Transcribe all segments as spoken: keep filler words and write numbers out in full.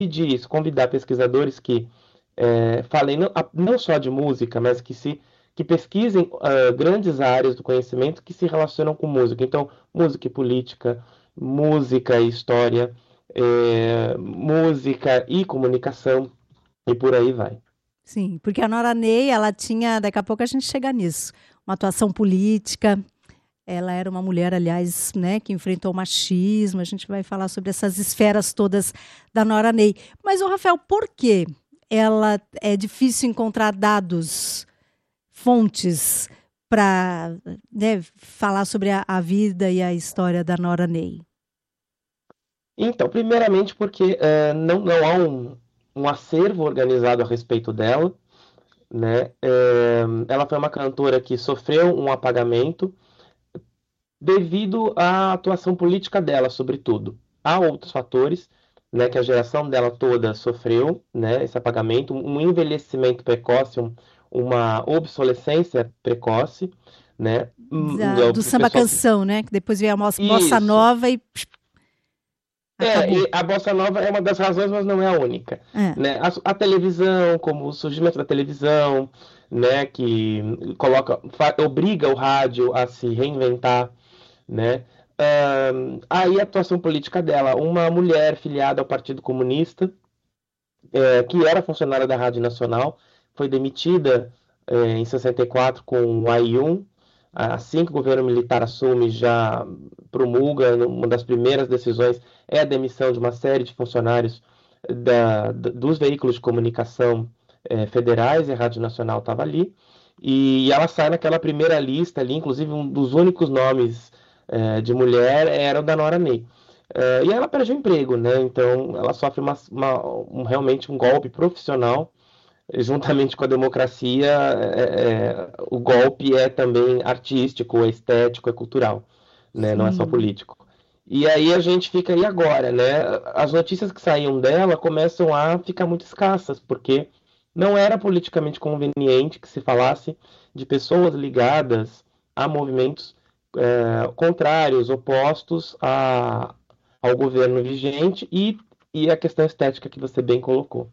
pedir isso, convidar pesquisadores que é, falem não, a- não só de música, mas que se que pesquisem ah, grandes áreas do conhecimento que se relacionam com música. Então, música e política, música e história, é, música e comunicação, e por aí vai. Sim, porque a Nora Ney, ela tinha, daqui a pouco a gente chega nisso, uma atuação política. Ela era uma mulher, aliás, né, que enfrentou o machismo. A gente vai falar sobre essas esferas todas da Nora Ney. Mas, o Rafael, por que ela é difícil encontrar dados, fontes para, né, falar sobre a, a vida e a história da Nora Ney? Então, primeiramente porque eh, não, não há um, um acervo organizado a respeito dela, né? Eh, ela foi uma cantora que sofreu um apagamento devido à atuação política dela, sobretudo. Há outros fatores, né, que a geração dela toda sofreu, né, esse apagamento, um envelhecimento precoce, um- uma obsolescência precoce, né? Hum, Da- hum, do O samba pessoal. canção, né? Que depois veio a moça bossa Isso. nova e psh, É, acabou. e a bossa nova é uma das razões, mas não é a única, É. né? A, a televisão, como o surgimento da televisão, né, que coloca, fa- obriga o rádio a se reinventar, né? Ahn, aí a atuação política dela, uma mulher filiada ao Partido Comunista, é, que era funcionária da Rádio Nacional, foi demitida é, em sessenta e quatro com o A I um. Assim que o governo militar assume, já promulga, uma das primeiras decisões é a demissão de uma série de funcionários da, da- dos veículos de comunicação é, federais, e a Rádio Nacional estava ali. E ela sai naquela primeira lista ali, inclusive um dos únicos nomes é, de mulher era o da Nora Ney. É, e ela perde o emprego, né? Então ela sofre uma, uma- um- realmente um golpe profissional, juntamente com a democracia. É, é, o golpe é também artístico, é estético, é cultural, né? Não é só Sim. político. E aí a gente fica aí agora, né? As notícias que saíam dela começam a ficar muito escassas, porque não era politicamente conveniente que se falasse de pessoas ligadas a movimentos é, contrários, opostos a, ao governo vigente e, e a questão estética que você bem colocou.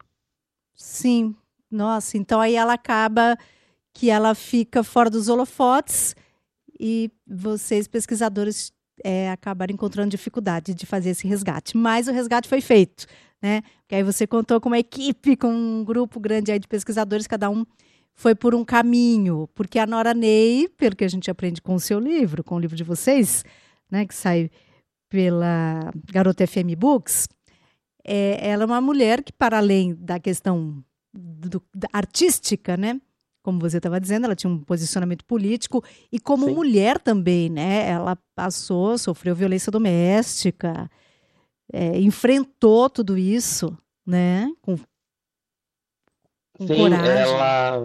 Sim. Nossa, então aí ela acaba que ela fica fora dos holofotes e vocês, pesquisadores, é, acabaram encontrando dificuldade de fazer esse resgate. Mas o resgate foi feito, né? Porque aí você contou com uma equipe, com um grupo grande aí de pesquisadores, cada um foi por um caminho. Porque a Nora Ney, pelo que a gente aprende com o seu livro, com o livro de vocês, né, que sai pela Garota F M Books, é, ela é uma mulher que, para além da questão do- da artística, né? Como você estava dizendo, ela tinha um posicionamento político e como Sim. mulher também, né? Ela passou, sofreu violência doméstica, é, enfrentou tudo isso, né? Com, com Sim, coragem. ela,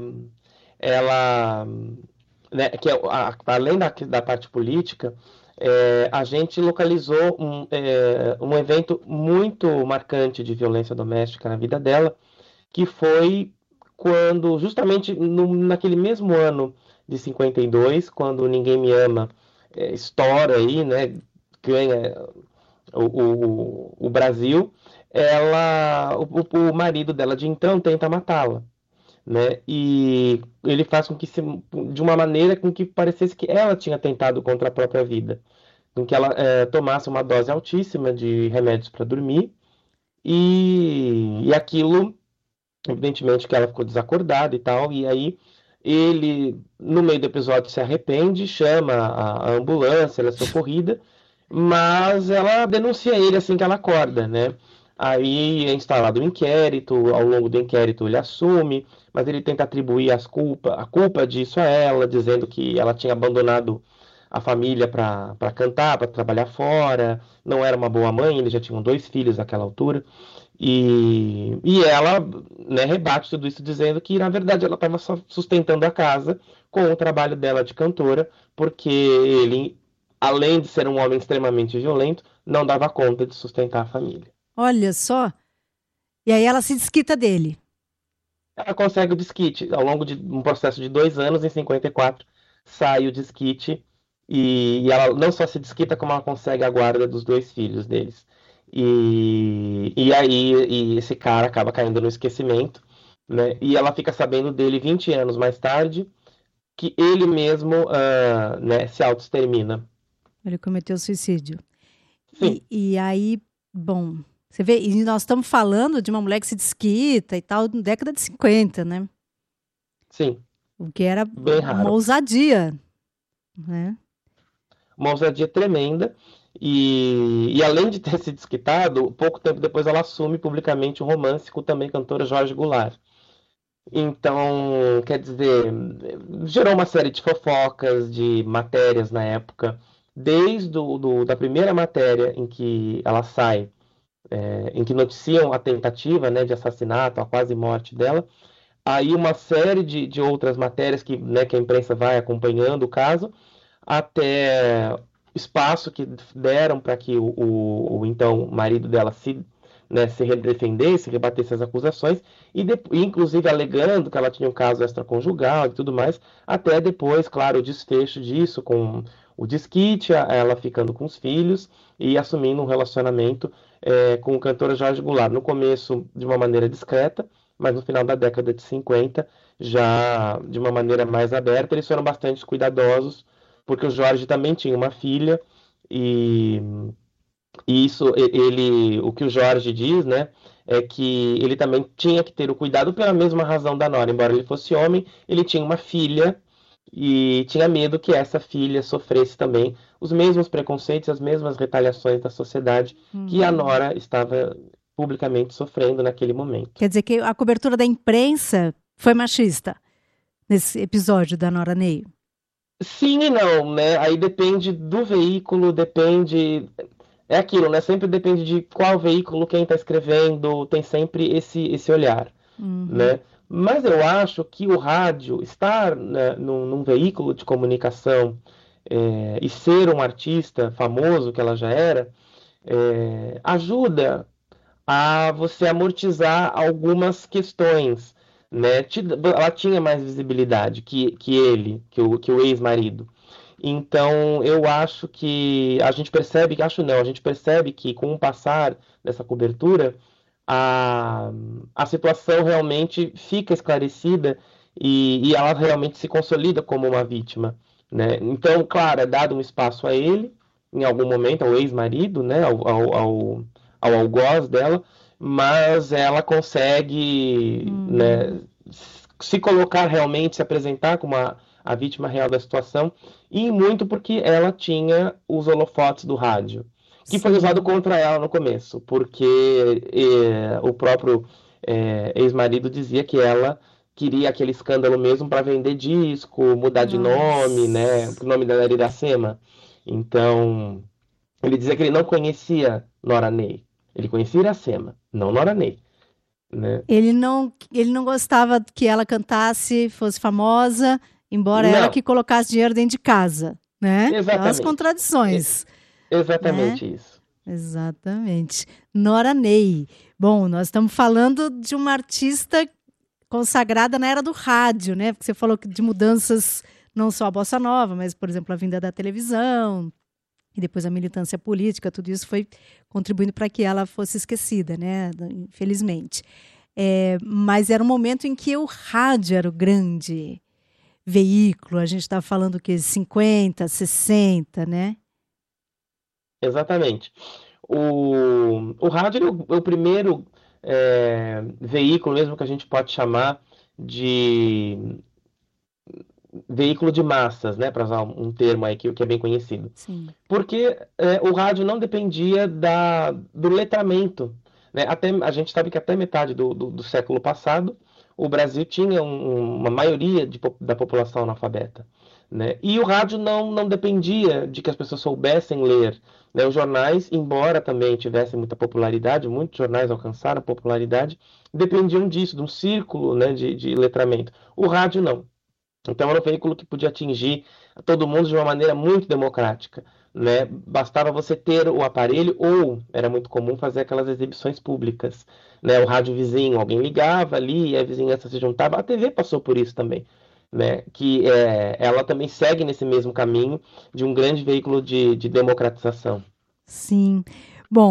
ela, né, que é, a- além da, da parte política, é, a gente localizou um, é, um evento muito marcante de violência doméstica na vida dela, que foi quando, justamente no, naquele mesmo ano de cinquenta e dois, quando Ninguém Me Ama é, estoura aí, né, ganha o, o, o Brasil, ela, o, o marido dela de então tenta matá-la, né? E ele faz com que se, de uma maneira com que parecesse que ela tinha tentado contra a própria vida, com que ela eh, tomasse uma dose altíssima de remédios para dormir e, e aquilo, evidentemente, que ela ficou desacordada e tal, e aí ele, no meio do episódio, se arrepende, chama a, a ambulância, ela é socorrida, mas ela denuncia ele assim que ela acorda, né? Aí é instalado um inquérito, ao longo do inquérito ele assume, mas ele tenta atribuir as culpa, a culpa disso a ela, dizendo que ela tinha abandonado a família para para cantar, para trabalhar fora, não era uma boa mãe, eles já tinham dois filhos naquela altura. E, e ela, né, rebate tudo isso dizendo que, na verdade, ela estava só sustentando a casa com o trabalho dela de cantora, porque ele, além de ser um homem extremamente violento, não dava conta de sustentar a família. Olha só. E aí ela se desquita dele. Ela consegue o desquite. Ao longo de um processo de dois anos, em cinquenta e quatro, sai o desquite. E, e ela não só se desquita, como ela consegue a guarda dos dois filhos deles. E, e aí e esse cara acaba caindo no esquecimento, né? E ela fica sabendo dele vinte anos mais tarde, que ele mesmo, ah, né, se autoextermina. Ele cometeu suicídio. Sim, E, e aí, bom, você vê, e nós estamos falando de uma mulher que se desquita e tal, na década de cinquenta, né? sim, O que era bem uma raro. ousadia, né? Uma ousadia tremenda. E, e além de ter se desquitado, pouco tempo depois ela assume publicamente o romance com o também cantor Jorge Goulart. Então, quer dizer, gerou uma série de fofocas, de matérias na época, desde do, do- da primeira matéria em que ela sai, é, em que noticiam a tentativa, né, de assassinato, a quase morte dela, aí uma série de, de outras matérias que, né, que a imprensa vai acompanhando o caso, até espaço que deram para que o, o, o então marido dela se, né, se defendesse, rebatesse as acusações, e de, inclusive alegando que ela tinha um caso extraconjugal e tudo mais, até depois, claro, o desfecho disso, com o desquite, ela ficando com os filhos e assumindo um relacionamento é, com o cantor Jorge Goulart. No começo, de uma maneira discreta, mas no final da década de cinquenta, já de uma maneira mais aberta, eles foram bastante cuidadosos porque o Jorge também tinha uma filha e, e isso ele, o que o Jorge diz, né, é que ele também tinha que ter o cuidado pela mesma razão da Nora, embora ele fosse homem, ele tinha uma filha e tinha medo que essa filha sofresse também os mesmos preconceitos, as mesmas retaliações da sociedade que a Hum. Nora estava publicamente sofrendo naquele momento. Quer dizer que a cobertura da imprensa foi machista nesse episódio da Nora Ney. Sim e não, né? Aí depende do veículo, depende. É aquilo, né? Sempre depende de qual veículo, quem está escrevendo, tem sempre esse, esse olhar, Uhum. né? Mas eu acho que o rádio, estar, né, num, num veículo de comunicação é, e ser um artista famoso, que ela já era, é, ajuda a você amortizar algumas questões, né? Te- Ela tinha mais visibilidade que, que ele, que o, que o ex-marido. Então, eu acho que a gente percebe, acho não, a gente percebe que com o passar dessa cobertura, a, a situação realmente fica esclarecida e, e ela realmente se consolida como uma vítima, né? Então, claro, é dado um espaço a ele, em algum momento, ao ex-marido, né? Ao, ao, ao, ao algoz dela, mas ela consegue, Uhum. né, se colocar realmente, se apresentar como a, a vítima real da situação, e muito porque ela tinha os holofotes do rádio, que foi usado Sim. contra ela no começo, porque eh, o próprio eh, ex-marido dizia que ela queria aquele escândalo mesmo para vender disco, mudar de nome, né? Porque Nossa. o nome dela era Iracema. Então, ele dizia que ele não conhecia Nora Ney. Ele conhecia Iracema, não Nora Ney, né? Ele não, ele não gostava que ela cantasse, fosse famosa, embora ela que Não, colocasse dinheiro dentro de casa, né? Então, as exatamente. E- contradições, né? exatamente isso. Exatamente. Nora Ney. Bom, nós estamos falando de uma artista consagrada na era do rádio, né? Porque você falou que de mudanças, não só a bossa nova, mas, por exemplo, a vinda da televisão e depois a militância política, tudo isso foi contribuindo para que ela fosse esquecida, né? Infelizmente. É, mas era um momento em que o rádio era o grande veículo. A gente está falando que cinquenta, sessenta, né? Exatamente. O, o rádio ele é o, é o primeiro é, veículo mesmo que a gente pode chamar de veículo de massas, né, para usar um termo aí que, que é bem conhecido. Sim. Porque é, o rádio não dependia da, do letramento, né? Até, a gente sabe que até metade do, do, do século passado o Brasil tinha um- uma maioria de po- da população analfabeta, né? E o rádio não, não dependia de que as pessoas soubessem ler, né? Os jornais, embora também tivessem muita popularidade, muitos jornais alcançaram popularidade, dependiam disso, de um círculo, né, de, de letramento. O rádio não. Então era um veículo que podia atingir todo mundo de uma maneira muito democrática, né? Bastava você ter o aparelho ou era muito comum fazer aquelas exibições públicas, né? O rádio vizinho, alguém ligava ali e a vizinhança se juntava. A T V passou por isso também, né? Que é, ela também segue nesse mesmo caminho de um grande veículo de, de democratização. Sim. Bom,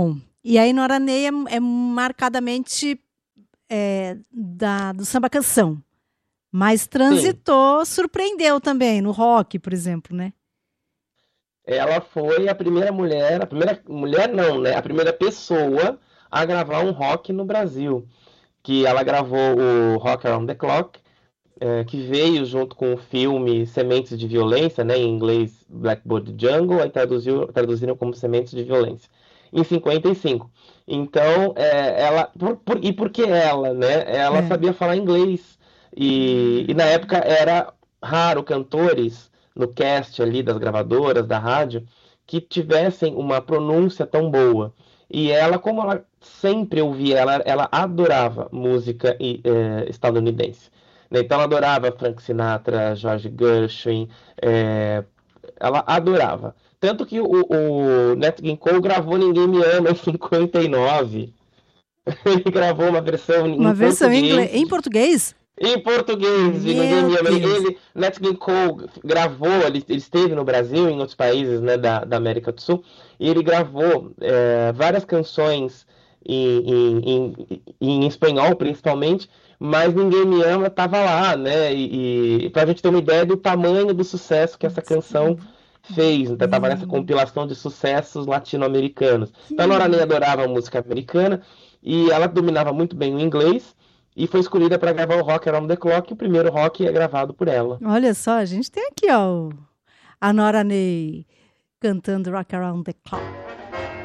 E aí Nora Ney é, é marcadamente é, da, do samba canção. Mas Sim, transitou, surpreendeu também no rock, por exemplo, né? ela foi a primeira mulher, a primeira mulher não, né? A primeira pessoa a gravar um rock no Brasil. Que ela gravou o Rock Around the Clock, é, que veio junto com o filme Sementes de Violência, né, em inglês Blackbird Jungle, aí traduziu, traduziram como Sementes de Violência, em cinquenta e cinco. Então, é, ela, por, por, e por que ela, né? Ela É. sabia falar inglês, e, e na época era raro cantores no cast ali das gravadoras, da rádio, que tivessem uma pronúncia tão boa. E ela, como ela sempre ouvia, ela, ela adorava música eh, estadunidense. Né? Então ela adorava Frank Sinatra, George Gershwin, é, ela adorava. Tanto que o, o Nat King Cole gravou Ninguém Me Ama em cinquenta e nove. Ele gravou uma versão Uma em versão em inglês, português. em português? Em português de Ninguém Meu Me Ama. Deus. Ele, Nat King Cole gravou, ele, ele esteve no Brasil e em outros países, né, da, da América do Sul, e ele gravou é, várias canções em, em, em, em espanhol, principalmente, mas Ninguém Me Ama estava lá, né? E, e para a gente ter uma ideia do tamanho do sucesso que essa canção fez. Então, estava nessa Hum, compilação de sucessos latino-americanos. Então, a Nora Ney que... adorava a música americana e ela dominava muito bem o inglês e foi escolhida para gravar o Rock Around the Clock. E o primeiro rock é gravado por ela. Olha só, a gente tem aqui, ó, a Nora Ney cantando Rock Around the Clock.